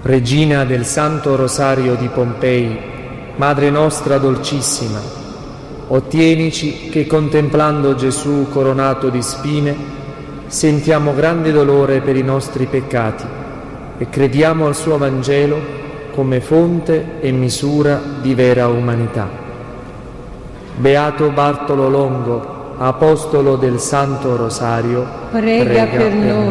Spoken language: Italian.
Regina del Santo Rosario di Pompei, Madre nostra dolcissima, ottienici che contemplando Gesù coronato di spine sentiamo grande dolore per i nostri peccati e crediamo al suo Vangelo come fonte e misura di vera umanità. Beato Bartolo Longo, apostolo del Santo Rosario, prega per noi.